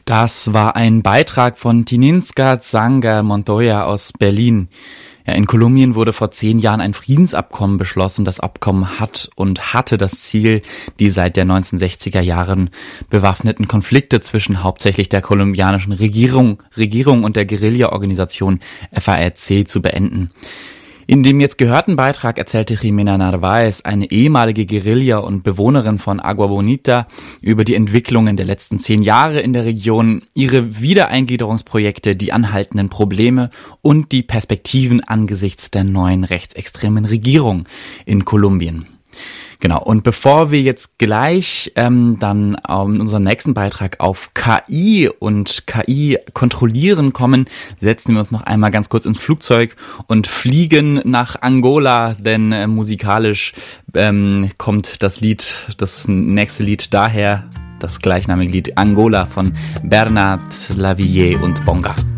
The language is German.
Das war ein Beitrag von Tininska Tsanga Montoya aus Berlin. Ja, in Kolumbien wurde vor 10 Jahren ein Friedensabkommen beschlossen. Das Abkommen hat und hatte das Ziel, die seit der 1960er Jahren bewaffneten Konflikte zwischen hauptsächlich der kolumbianischen Regierung und der Guerilla-Organisation FARC zu beenden. In dem jetzt gehörten Beitrag erzählte Jimena Narváez, eine ehemalige Guerilla und Bewohnerin von Agua Bonita, über die Entwicklungen der letzten 10 Jahre in der Region, ihre Wiedereingliederungsprojekte, die anhaltenden Probleme und die Perspektiven angesichts der neuen rechtsextremen Regierung in Kolumbien. Genau, und bevor wir jetzt gleich dann in unserem nächsten Beitrag auf KI und KI kontrollieren kommen, setzen wir uns noch einmal ganz kurz ins Flugzeug und fliegen nach Angola, denn musikalisch kommt das nächste Lied daher, das gleichnamige Lied Angola von Bernard Lavilliers und Bonga.